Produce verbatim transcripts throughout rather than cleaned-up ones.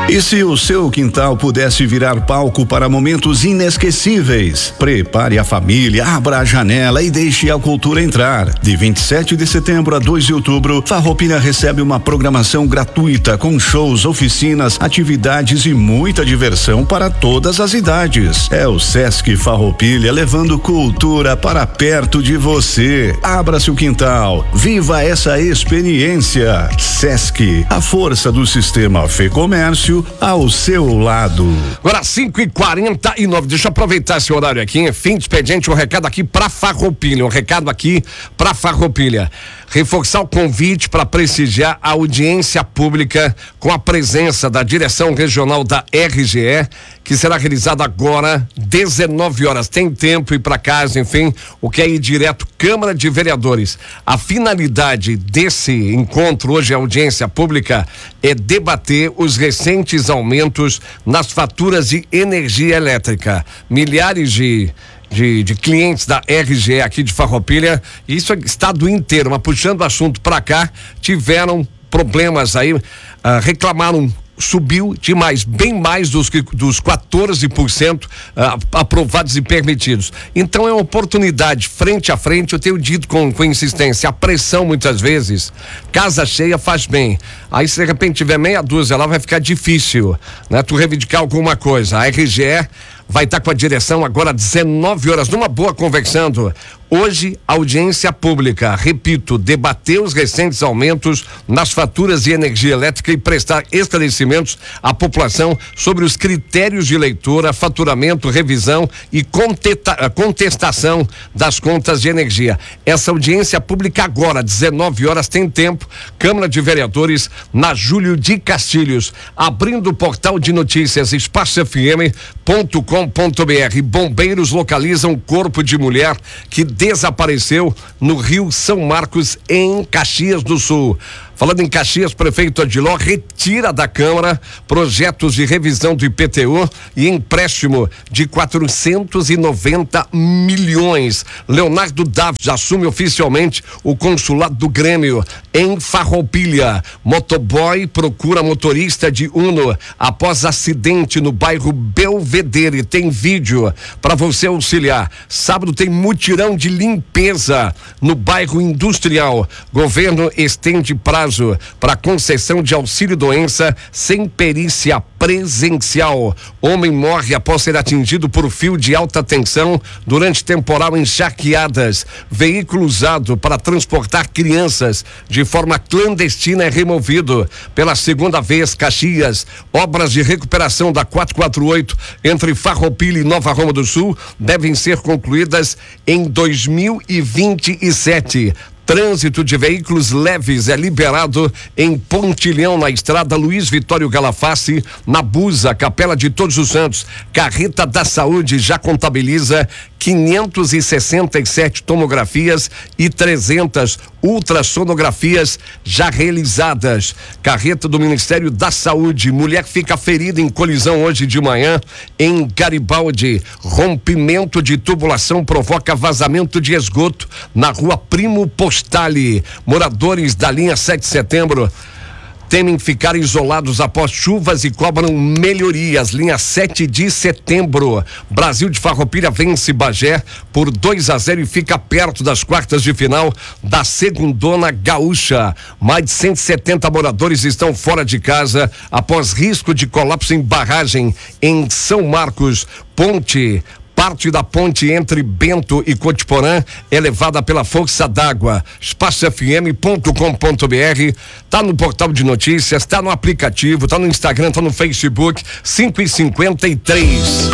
E se o seu quintal pudesse virar palco para momentos inesquecíveis? Prepare a família, abra a janela e deixe a cultura entrar. De vinte e sete de setembro a dois de outubro, Farroupilha recebe uma programação gratuita com shows, oficinas, atividades e muita diversão para todas as idades. É o Sesc Farroupilha levando cultura para perto de você. Abra seu quintal, viva essa experiência. Sesc, a força do sistema Fê Comércio ao seu lado. Agora cinco e quarenta e nove, deixa eu aproveitar esse horário aqui, fim de expediente, um recado aqui pra Farroupilha, um recado aqui pra Farroupilha. Reforçar o convite para prestigiar a audiência pública com a presença da direção regional da R G E, que será realizada agora, dezenove horas. Tem tempo ir para casa, enfim, o que é ir direto Câmara de Vereadores. A finalidade desse encontro hoje, a audiência pública, é debater os recentes aumentos nas faturas de energia elétrica. Milhares de De, de clientes da R G E aqui de Farroupilha, isso é estado inteiro, mas puxando o assunto para cá, tiveram problemas aí, uh, reclamaram, subiu demais, bem mais dos, dos quatorze por cento uh, aprovados e permitidos. Então é uma oportunidade, frente a frente, eu tenho dito com, com insistência, a pressão muitas vezes, casa cheia faz bem. Aí se de repente tiver meia dúzia lá, vai ficar difícil, né? Tu reivindicar alguma coisa. A R G E vai estar com a direção agora dezenove horas, numa boa, conversando. Hoje, audiência pública, repito, debater os recentes aumentos nas faturas de energia elétrica e prestar esclarecimentos à população sobre os critérios de leitura, faturamento, revisão e contesta, contestação das contas de energia. Essa audiência pública agora, dezenove horas, tem tempo, Câmara de Vereadores, na Júlio de Castilhos, abrindo o portal de notícias espaço f m ponto com ponto b r. Bombeiros localizam corpo de mulher que desapareceu no Rio São Marcos, em Caxias do Sul. Falando em Caxias, prefeito Adiló retira da Câmara projetos de revisão do I P T U e empréstimo de quatrocentos e noventa milhões. Leonardo Daves assume oficialmente o consulado do Grêmio em Farroupilha. Motoboy procura motorista de Uno após acidente no bairro Belvedere. Tem vídeo para você auxiliar. Sábado tem mutirão de limpeza no bairro Industrial. Governo estende prazo para concessão de auxílio doença sem perícia presencial. Homem morre após ser atingido por fio de alta tensão durante temporal em Charqueadas. Veículo usado para transportar crianças de forma clandestina é removido. Pela segunda vez, Caxias, obras de recuperação da quatrocentos e quarenta e oito entre Farroupilha e Nova Roma do Sul devem ser concluídas em dois mil e vinte e sete. Trânsito de veículos leves é liberado em Pontilhão, na estrada Luiz Vitório Galafassi, na Busa, Capela de Todos os Santos. Carreta da Saúde já contabiliza quinhentas e sessenta e sete tomografias e trezentas ultrassonografias já realizadas. Carreta do Ministério da Saúde, mulher fica ferida em colisão hoje de manhã em Garibaldi. Rompimento de tubulação provoca vazamento de esgoto na rua Primo Postali. Moradores da linha sete de setembro temem ficar isolados após chuvas e cobram melhorias. Linha sete de setembro. Brasil de Farroupilha vence Bagé por dois a zero e fica perto das quartas de final da Segundona Gaúcha. Mais de cento e setenta moradores estão fora de casa após risco de colapso em barragem em São Marcos. Ponte Parte da ponte entre Bento e Cotiporã é levada pela força d'água. espaço f m ponto com ponto b r, tá no portal de notícias, tá no aplicativo, tá no Instagram, tá no Facebook. Cinco e cinquenta e três.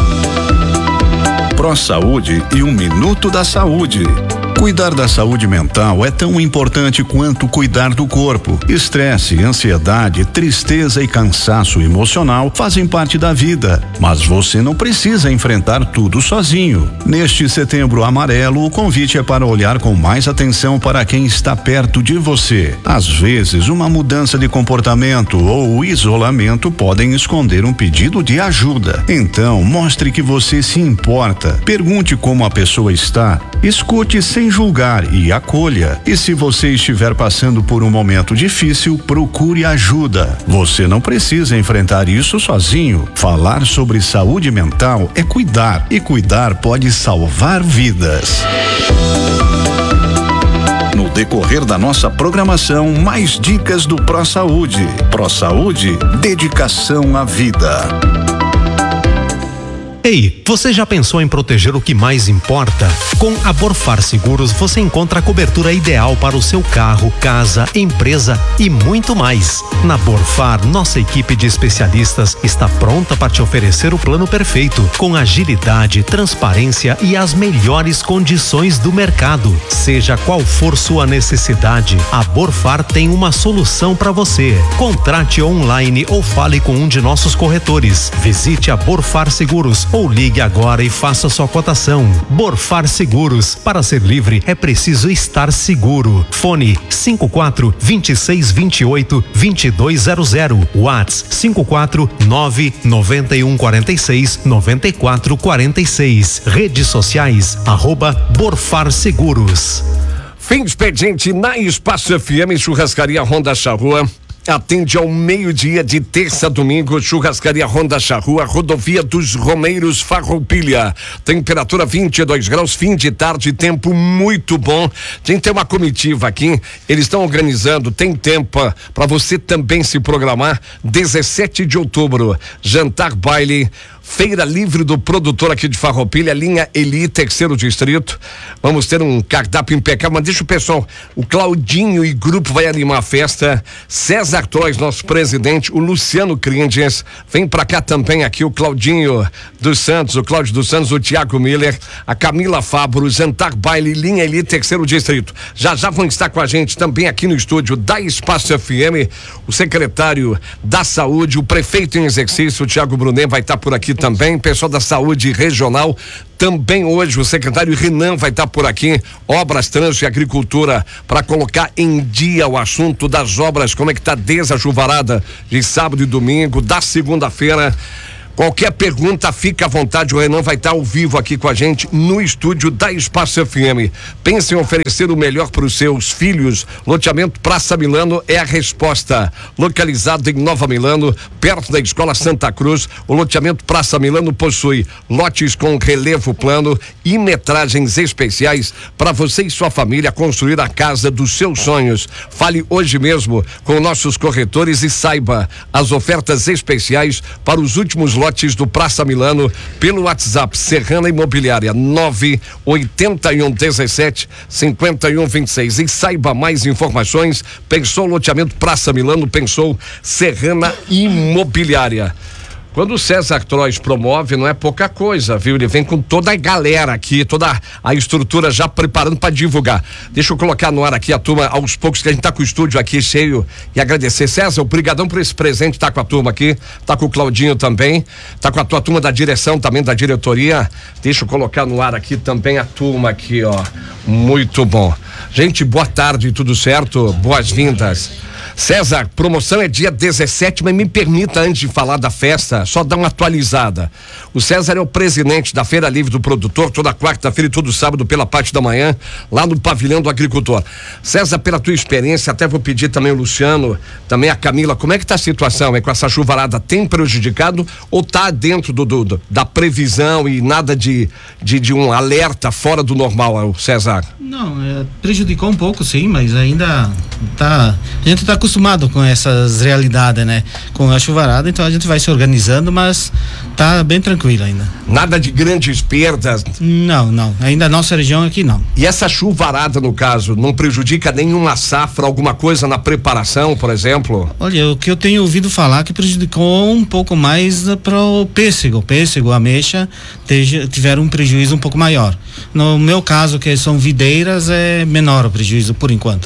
Pró Saúde e um minuto da saúde. Cuidar da saúde mental é tão importante quanto cuidar do corpo. Estresse, ansiedade, tristeza e cansaço emocional fazem parte da vida, mas você não precisa enfrentar tudo sozinho. Neste Setembro Amarelo, o convite é para olhar com mais atenção para quem está perto de você. Às vezes, uma mudança de comportamento ou isolamento podem esconder um pedido de ajuda. Então, mostre que você se importa. Pergunte como a pessoa está. Escute sem sem julgar, e acolha. E se você estiver passando por um momento difícil, procure ajuda. Você não precisa enfrentar isso sozinho. Falar sobre saúde mental é cuidar, e cuidar pode salvar vidas. No decorrer da nossa programação, mais dicas do Pro Saúde. Pro Saúde, dedicação à vida. Ei, você já pensou em proteger o que mais importa? Com a Borfar Seguros você encontra a cobertura ideal para o seu carro, casa, empresa e muito mais. Na Borfar, nossa equipe de especialistas está pronta para te oferecer o plano perfeito, com agilidade, transparência e as melhores condições do mercado. Seja qual for sua necessidade, a Borfar tem uma solução para você. Contrate online ou fale com um de nossos corretores. Visite a Borfar Seguros ou ligue agora e faça sua cotação. Borfar Seguros. Para ser livre é preciso estar seguro. Fone cinco quatro, dois seis, dois oito, dois dois zero zero. WhatsApp cinco quatro nove, nove um quatro seis, nove quatro quatro seis. Redes sociais arroba Borfar Seguros. Fim de expediente na Espaço F M, Churrascaria Honda Charrua. Atende ao meio-dia de terça a domingo, Churrascaria Honda Charrua, Rodovia dos Romeiros, Farroupilha. Temperatura vinte e dois graus, fim de tarde, tempo muito bom. A gente tem uma comitiva aqui, eles estão organizando, tem tempo para você também se programar. dezessete de outubro, jantar baile. Feira Livre do Produtor aqui de Farroupilha, linha Eli, terceiro distrito. Vamos ter um cardápio impecável, mas deixa o pessoal, o Claudinho e grupo vai animar a festa. César Toys, nosso presidente, o Luciano Crindes, vem pra cá também aqui o Claudinho dos Santos, o Cláudio dos Santos, o Tiago Miller, a Camila Fabro, jantar baile, linha Eli, terceiro distrito. Já já vão estar com a gente também aqui no estúdio da Espaço F M, o secretário da Saúde, o prefeito em exercício, o Tiago Brunet, vai estar por aqui também, pessoal da Saúde Regional. Também hoje o secretário Renan vai estar por aqui, Obras, Trânsito e Agricultura, para colocar em dia o assunto das obras, como é que está desde a chuvarada de sábado e domingo, da segunda-feira. Qualquer pergunta, fica à vontade, o Renan vai estar ao vivo aqui com a gente no estúdio da Espaço F M. Pense em oferecer o melhor para os seus filhos. Loteamento Praça Milano é a resposta. Localizado em Nova Milano, perto da Escola Santa Cruz, o loteamento Praça Milano possui lotes com relevo plano e metragens especiais para você e sua família construir a casa dos seus sonhos. Fale hoje mesmo com nossos corretores e saiba as ofertas especiais para os últimos lotes do Praça Milano pelo WhatsApp Serrana Imobiliária nove oitenta e um dezessete cinquenta e um vinte e seis. E saiba mais informações. Pensou loteamento Praça Milano, pensou Serrana Imobiliária. Quando o César Trois promove, não é pouca coisa, viu? Ele vem com toda a galera aqui, toda a estrutura já preparando para divulgar. Deixa eu colocar no ar aqui a turma, aos poucos, que a gente tá com o estúdio aqui cheio, e agradecer. César, obrigadão por esse presente, tá com a turma aqui, tá com o Claudinho também, tá com a tua turma da direção também, da diretoria. Deixa eu colocar no ar aqui também a turma aqui, ó. Muito bom. Gente, boa tarde, tudo certo? Boas-vindas. César, promoção é dia dezessete, mas me permita, antes de falar da festa, só dar uma atualizada. O César é o presidente da Feira Livre do Produtor, toda quarta-feira e todo sábado pela parte da manhã, lá no Pavilhão do Agricultor. César, pela tua experiência, até vou pedir também o Luciano, também a Camila, como é que tá a situação? É com essa chuvarada, tem prejudicado ou tá dentro do, do da previsão e nada de, de, de um alerta fora do normal, César? Não, é, prejudicou um pouco, sim, mas ainda tá, a gente tá acostumado com essas realidades, né? Com a chuvarada, então a gente vai se organizando, mas tá bem tranquilo ainda. Nada de grandes perdas? Não, não. Ainda a nossa região aqui não. E essa chuvarada, no caso, não prejudica nenhuma safra, alguma coisa na preparação, por exemplo? Olha, o que eu tenho ouvido falar que prejudicou um pouco mais para o pêssego. Pêssego, ameixa, teja, tiveram um prejuízo um pouco maior. No meu caso, que são videiras, é menor o prejuízo por enquanto.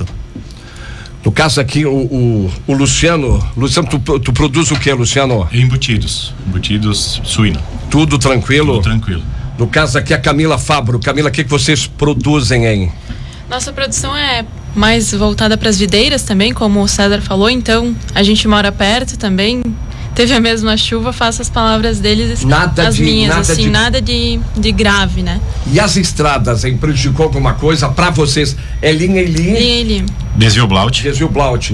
No caso aqui, o, o, o Luciano, Luciano, tu, tu produz o que, Luciano? Embutidos, embutidos suíno. Tudo tranquilo? Tudo tranquilo. No caso aqui, a Camila Fabro. Camila, o que, que vocês produzem aí? Nossa produção é mais voltada para as videiras também, como o César falou, então a gente mora perto também, teve a mesma chuva, faço as palavras deles Nada as de- minhas, nada assim, de- nada de, de grave, né? E as estradas, hein? Prejudicou alguma coisa pra vocês? É linha e E linha? ele, Desvio Blaut. Desvio Blaut.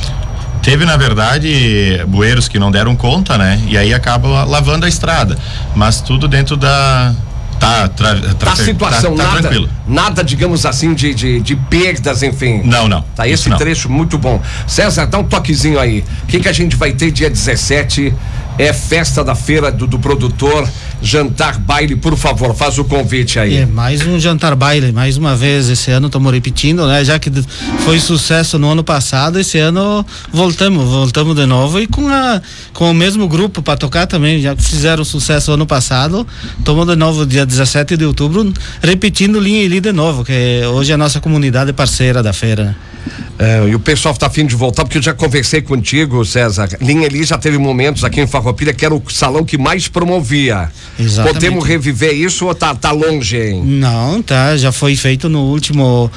Teve, na verdade, bueiros que não deram conta, né? E aí acaba lavando a estrada. Mas tudo dentro da... Tá, tra, tra, Tá situação, tá, tá nada, tranquilo. nada, digamos assim, de, de, de perdas, enfim. Não, não. Tá isso esse não. trecho muito bom. César, dá um toquezinho aí. O que que a gente vai ter dia dezessete? É festa da feira do, do produtor, jantar, baile, por favor, faz o convite aí. É mais um jantar baile, mais uma vez esse ano estamos repetindo, né? Já que foi sucesso no ano passado, esse ano voltamos, voltamos de novo e com a com o mesmo grupo para tocar também, já que fizeram sucesso ano passado, estamos de novo dia dezessete de outubro, repetindo linha e linha de novo, que hoje é a nossa comunidade parceira da feira, né? É, e o pessoal tá afim de voltar, porque eu já conversei contigo, César. Linha Eli já teve momentos aqui em Farroupilha que era o salão que mais promovia. Exatamente. Podemos reviver isso ou tá, tá longe, hein? Não, tá, já foi feito no último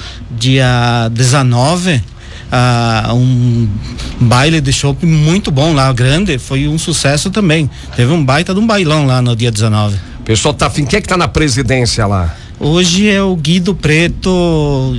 dia dezenove, ah, um baile de chopp muito bom lá, grande, foi um sucesso também. Teve um baita de um bailão lá no dia dezenove. O pessoal tá afim. Quem é que tá na presidência lá? Hoje é o Guido Preto,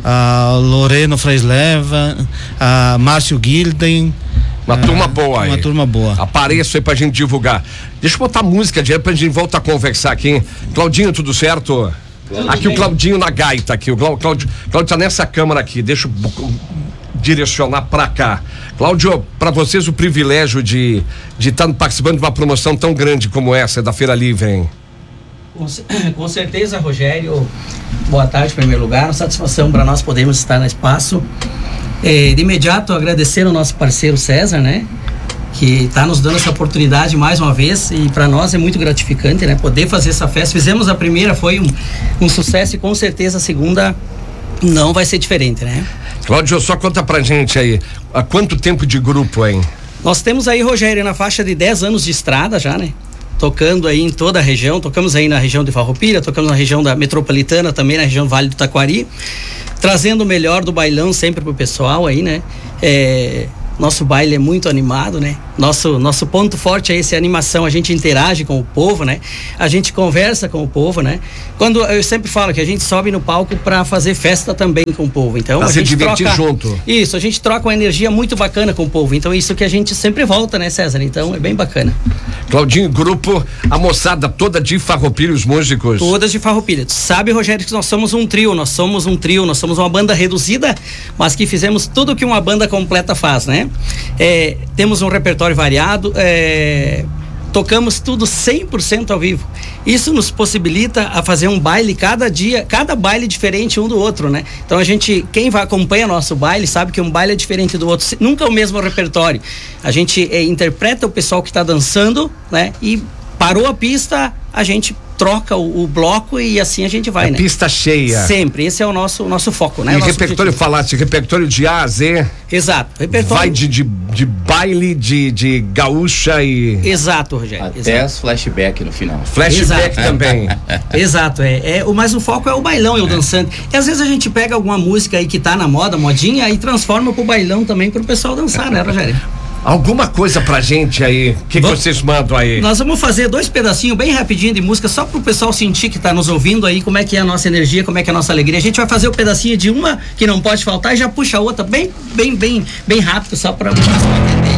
a Loreno Freisleva, a Márcio Gilden. Uma ah, turma boa aí. Uma turma boa. Apareça aí pra gente divulgar. Deixa eu botar música direto pra gente voltar a conversar aqui, hein? Claudinho, tudo certo? Aqui o Claudinho na gaita aqui. O Cláudio, Cláudio, Cláudio tá nessa câmara aqui. Deixa eu direcionar pra cá. Cláudio, pra vocês o privilégio de de estar participando de uma promoção tão grande como essa da Feira Livre, hein? Com, com certeza, Rogério. Boa tarde, em primeiro lugar. Uma satisfação para nós podermos estar no espaço. É, de imediato, agradecer ao nosso parceiro César, né? Que está nos dando essa oportunidade mais uma vez, e para nós é muito gratificante, né? Poder fazer essa festa. Fizemos a primeira, foi um, um sucesso, e com certeza a segunda não vai ser diferente, né? Cláudio, só conta pra gente aí, há quanto tempo de grupo, hein? Nós temos aí, Rogério, na faixa de dez anos de estrada já, né? Tocando aí em toda a região, tocamos aí na região de Farroupilha, tocamos na região da Metropolitana, também na região Vale do Taquari, trazendo o melhor do bailão sempre pro pessoal aí, né? É, nosso baile é muito animado, né? Nosso, nosso ponto forte é esse, a animação, a gente interage com o povo, né? A gente conversa com o povo, né? Quando eu sempre falo que a gente sobe no palco para fazer festa também com o povo, então pra a se gente divertir troca, junto. Isso, a gente troca uma energia muito bacana com o povo, então isso que a gente sempre volta, né, César? Então é bem bacana. Claudinho, grupo, a moçada toda de Farroupilha, os músicos. Todas de Farroupilha. Tu sabe, Rogério, que nós somos um trio, nós somos um trio, nós somos uma banda reduzida, mas que fizemos tudo que uma banda completa faz, né? É, temos um repertório variado, é, tocamos tudo cem por cento ao vivo. Isso nos possibilita a fazer um baile cada dia, cada baile diferente um do outro, né? Então a gente, quem vai acompanha nosso baile sabe que um baile é diferente do outro, nunca é o mesmo repertório. A gente é, interpreta o pessoal que está dançando, né? E parou a pista, a gente troca o, o bloco e assim a gente vai, é né? Pista cheia. Sempre, esse é o nosso, o nosso foco, né? E Nosso repertório, objetivo. falasse, repertório de A a Z. Exato, repertório. Vai de, de, de baile, de, de gaúcha e Exato, Rogério. Até exato. as flashback no final. flashback Exato. também. Exato, é, é. Mas o foco é o bailão, é o dançante. E às vezes a gente pega alguma música aí que tá na moda, modinha, e transforma pro bailão também pro pessoal dançar, né, Rogério? Alguma coisa pra gente aí, o que, que vocês mandam aí? Nós vamos fazer dois pedacinhos bem rapidinho de música, só pro pessoal sentir que tá nos ouvindo aí, como é que é a nossa energia, como é que é a nossa alegria. A gente vai fazer o pedacinho de uma que não pode faltar e já puxa a outra bem, bem, bem, bem rápido, só pra entender.